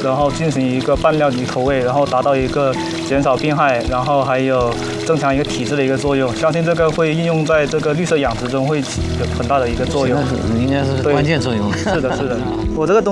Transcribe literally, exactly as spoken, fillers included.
然后进行一个半料理口味，然后达到一个减少病害，然后还有增强一个体质的一个作用。相信这个会应用在这个绿色养殖中会起有很大的一个作用， 应该是关键作用。 是的，是的，我这个东。